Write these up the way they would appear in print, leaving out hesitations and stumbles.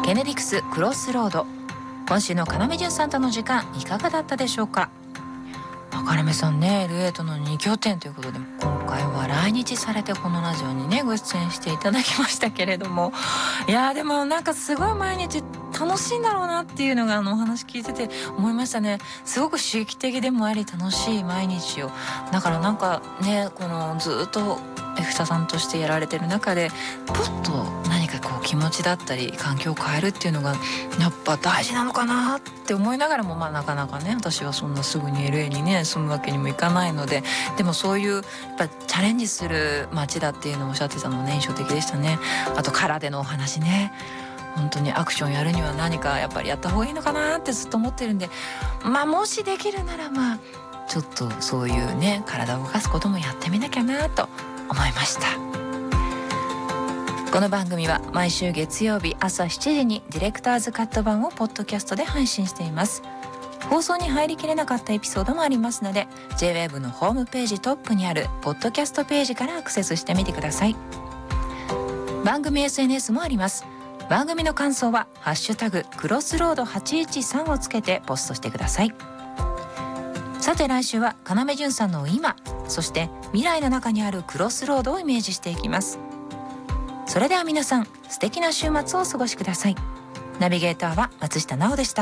ケネディクスクロスロード、今週の要潤さんとの時間いかがだったでしょうか。要さんね、LA との2拠点ということで、今回は来日されてこのラジオにねご出演していただきましたけれども、いやでもなんかすごい毎日楽しいんだろうなっていうのがお話聞いてて思いましたね。すごく刺激的でもあり楽しい毎日を、だからなんかね、このずっとエフタさんとしてやられてる中でポッと何かこう気持ちだったり環境を変えるっていうのがやっぱ大事なのかなって思いながらも、なかなかね私はそんなすぐに LA にね住むわけにもいかないので、でもそういうやっぱチャレンジする街だっていうのをおっしゃってたのもね印象的でしたね。あとカラーでのお話ね、本当にアクションやるには何かやっぱりやった方がいいのかなってずっと思ってるんで、もしできるならちょっとそういうね体を動かすこともやってみなきゃなと思いました。この番組は毎週月曜日朝7時にディレクターズカット版をポッドキャストで配信しています。放送に入りきれなかったエピソードもありますので J-WAVE のホームページトップにあるポッドキャストページからアクセスしてみてください。番組 SNS もあります。番組の感想はハッシュタグクロスロード813をつけてポストしてください。さて来週は要潤さんの今、そして未来の中にあるクロスロードをイメージしていきます。それでは皆さん素敵な週末をお過ごしください。ナビゲーターは松下奈緒でした。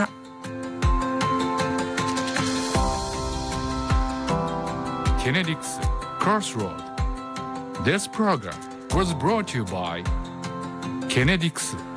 ケネディクス Crossroad. This program was brought to you by ケネディクス